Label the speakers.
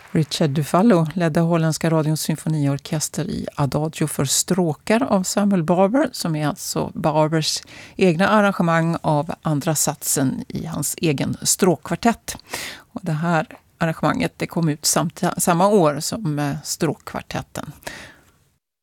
Speaker 1: Richard Dufallo ledde holländska radions symfoniorkester i Adagio för stråkar av Samuel Barber, som är alltså Barbers egna arrangemang av andra satsen i hans egen stråkkvartett. Och det här arrangemanget det kom ut samma år som stråkkvartetten.